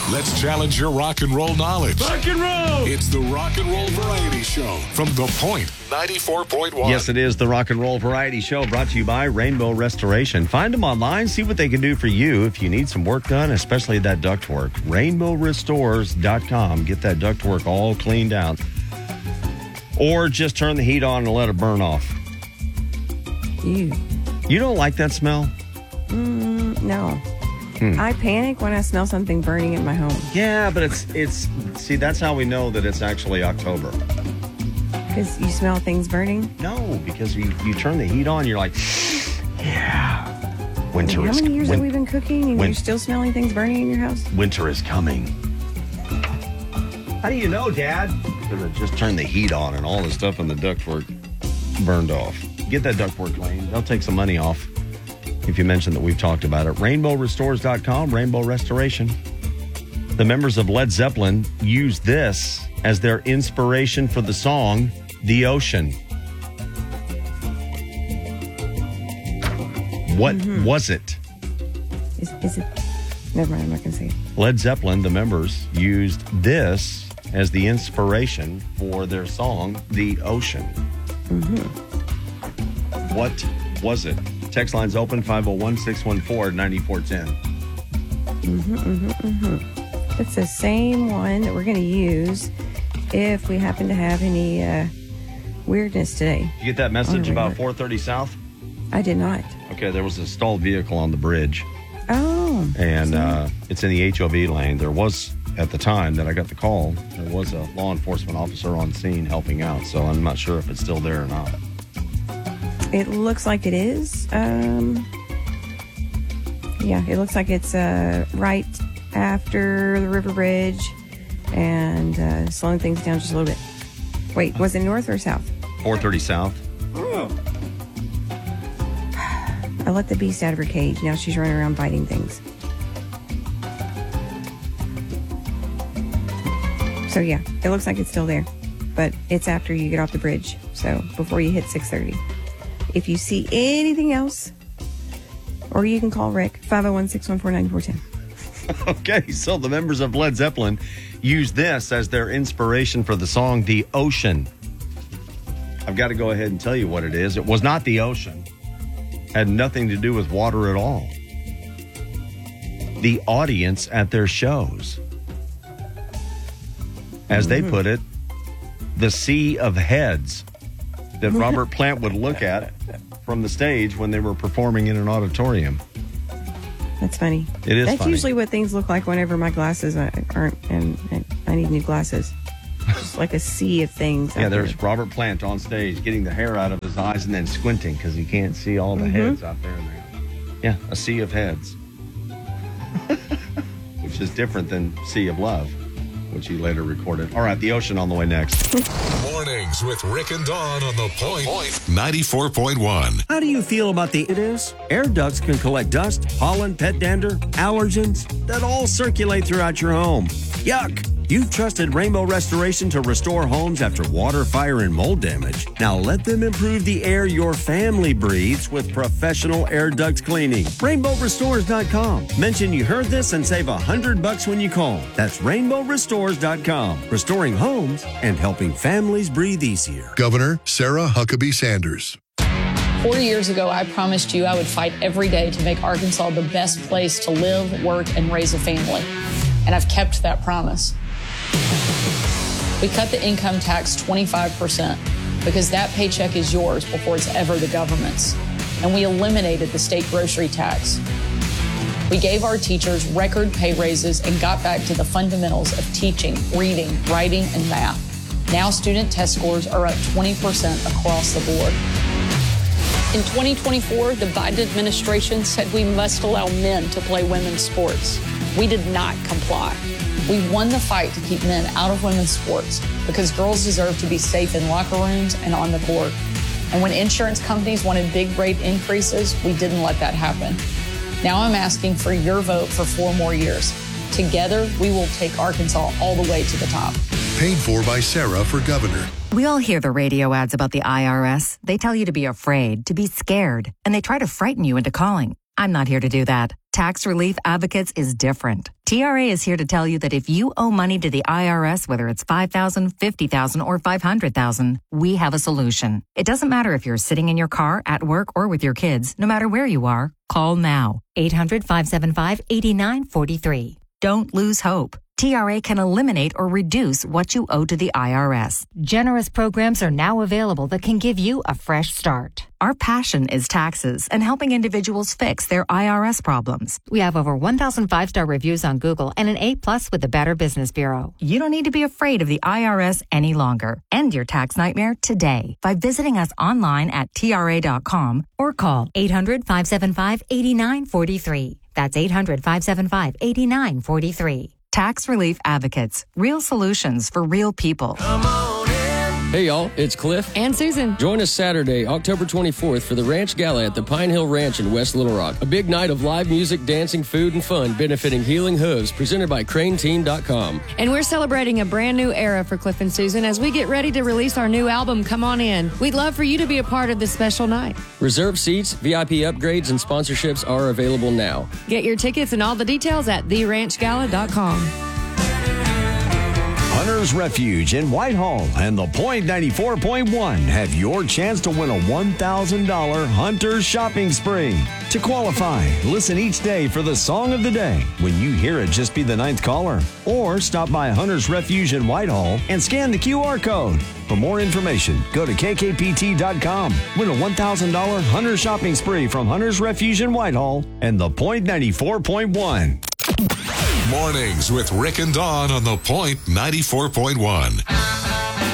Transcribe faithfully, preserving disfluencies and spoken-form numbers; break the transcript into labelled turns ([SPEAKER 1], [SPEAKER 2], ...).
[SPEAKER 1] Let's challenge your rock and roll knowledge.
[SPEAKER 2] Rock and roll!
[SPEAKER 1] It's the Rock and Roll Variety Show from The Point ninety-four point one.
[SPEAKER 3] Yes, it is the Rock and Roll Variety Show brought to you by Rainbow Restoration. Find them online, see what they can do for you if you need some work done, especially that ductwork. rainbow restores dot com. Get that ductwork all cleaned out. Or just turn the heat on and let it burn off.
[SPEAKER 4] Ew.
[SPEAKER 3] You don't like that smell?
[SPEAKER 4] Mm, no. Hmm. I panic when I smell something burning in my home.
[SPEAKER 3] Yeah, but it's, it's see, that's how we know that it's actually October.
[SPEAKER 4] Because you smell things burning?
[SPEAKER 3] No, because you, you turn the heat on, you're like, yeah, winter
[SPEAKER 4] How
[SPEAKER 3] is
[SPEAKER 4] many years
[SPEAKER 3] win-
[SPEAKER 4] have we been cooking and
[SPEAKER 3] win-
[SPEAKER 4] you're still smelling things burning in your house?
[SPEAKER 3] Winter is coming. How do you know, Dad? Because I just turned the heat on and all the stuff in the ductwork burned off. Get that ductwork clean. They'll take some money off if you mention that we've talked about it. rainbow restores dot com, Rainbow Restoration. The members of Led Zeppelin used this as their inspiration for the song, The Ocean. What mm-hmm. was it?
[SPEAKER 4] Is, is it? Never mind, I'm not going to say it.
[SPEAKER 3] Led Zeppelin, the members, used this as the inspiration for their song, The Ocean.
[SPEAKER 4] Mm-hmm.
[SPEAKER 3] What was it? Text line's open, five oh one, six one four, nine four one oh.
[SPEAKER 4] Mm-hmm, mm-hmm, mm-hmm. It's the same one that we're going to use if we happen to have any uh, weirdness today.
[SPEAKER 3] Did you get that message about four thirty South?
[SPEAKER 4] I did not.
[SPEAKER 3] Okay, there was a stalled vehicle on the bridge.
[SPEAKER 4] Oh.
[SPEAKER 3] And uh, it's in the H O V lane. There was, at the time that I got the call, there was a law enforcement officer on scene helping out. So I'm not sure if it's still there or not.
[SPEAKER 4] It looks like it is. Um, yeah, it looks like it's uh, right after the river bridge and uh, slowing things down just a little bit. Wait, was it north or south?
[SPEAKER 3] four thirty South.
[SPEAKER 4] Oh. I let the beast out of her cage. Now she's running around biting things. So yeah, it looks like it's still there. But it's after you get off the bridge. So before you hit six thirty. If you see anything else, or you can call Rick, five oh one, six one four, nine four one oh.
[SPEAKER 3] Okay, so the members of Led Zeppelin used this as their inspiration for the song, The Ocean. I've got to go ahead and tell you what it is. It was not the ocean. Had nothing to do with water at all. The audience at their shows. As mm-hmm. they put it, the sea of heads that Robert Plant would look at from the stage when they were performing in an auditorium.
[SPEAKER 4] That's funny.
[SPEAKER 3] It is
[SPEAKER 4] That's
[SPEAKER 3] funny.
[SPEAKER 4] usually what things look like whenever my glasses aren't, and, and I need new glasses. Just like a sea of things.
[SPEAKER 3] Yeah, there's
[SPEAKER 4] there.
[SPEAKER 3] Robert Plant on stage getting the hair out of his eyes and then squinting because he can't see all the mm-hmm. heads out there. there. Yeah, a sea of heads. Which is different than Sea of Love, which he later recorded. All right, The Ocean on the way next.
[SPEAKER 1] Mornings with Rick and Dawn on The Point ninety-four point one.
[SPEAKER 2] How do you feel about the it is? Air ducts can collect dust, pollen, pet dander, allergens that all circulate throughout your home. Yuck! You've trusted Rainbow Restoration to restore homes after water, fire, and mold damage. Now let them improve the air your family breathes with professional air duct cleaning. rainbow restores dot com. Mention you heard this and save a hundred bucks when you call. That's rainbow restores dot com. Restoring homes and helping families breathe easier.
[SPEAKER 5] Governor Sarah Huckabee Sanders.
[SPEAKER 6] Four years ago, I promised you I would fight every day to make Arkansas the best place to live, work, and raise a family. And I've kept that promise. We cut the income tax twenty-five percent because that paycheck is yours before it's ever the government's. And we eliminated the state grocery tax. We gave our teachers record pay raises and got back to the fundamentals of teaching, reading, writing, and math. Now student test scores are up twenty percent across the board. In twenty twenty-four, the Biden administration said we must allow men to play women's sports. We did not comply. We won the fight to keep men out of women's sports because girls deserve to be safe in locker rooms and on the court. And when insurance companies wanted big rate increases, we didn't let that happen. Now I'm asking for your vote for four more years. Together, we will take Arkansas all the way to the top.
[SPEAKER 5] Paid for by Sarah for governor.
[SPEAKER 7] We all hear the radio ads about the I R S. They tell you to be afraid, to be scared, and they try to frighten you into calling. I'm not here to do that. Tax Relief Advocates is different. T R A is here to tell you that if you owe money to the I R S, whether it's five thousand dollars, fifty thousand dollars, or five hundred thousand dollars, we have a solution. It doesn't matter if you're sitting in your car, at work, or with your kids. No matter where you are, call now. eight hundred, five seven five, eight nine four three. Don't lose hope. T R A can eliminate or reduce what you owe to the I R S. Generous programs are now available that can give you a fresh start. Our passion is taxes and helping individuals fix their I R S problems. We have over one thousand five-star reviews on Google and an A-plus with the Better Business Bureau. You don't need to be afraid of the I R S any longer. End your tax nightmare today by visiting us online at T R A dot com or call eight hundred, five seven five, eight nine four three. That's eight hundred, five seven five, eight nine four three. Tax Relief Advocates. Real solutions for real people.
[SPEAKER 8] Come on in. Hey, y'all. It's Cliff.
[SPEAKER 9] And Susan.
[SPEAKER 8] Join us Saturday, October twenty-fourth for the Ranch Gala at the Pine Hill Ranch in West Little Rock. A big night of live music, dancing, food, and fun benefiting Healing Hooves, presented by Crane Teen dot com.
[SPEAKER 9] And we're celebrating a brand new era for Cliff and Susan as we get ready to release our new album, Come On In. We'd love for you to be a part of this special night.
[SPEAKER 8] Reserve seats, V I P upgrades, and sponsorships are available now.
[SPEAKER 9] Get your tickets and all the details at the ranch gala dot com.
[SPEAKER 2] Hunter's Refuge in Whitehall and the Point ninety-four point one have your chance to win a one thousand dollars Hunter's shopping spree. To qualify, listen each day for the song of the day. When you hear it, just be the ninth caller. Or stop by Hunter's Refuge in Whitehall and scan the Q R code. For more information, go to K K P T dot com. Win a one thousand dollars Hunter's shopping spree from Hunter's Refuge in Whitehall and the Point ninety-four point one.
[SPEAKER 1] Mornings with Rick and Dawn on the Point ninety-four point one.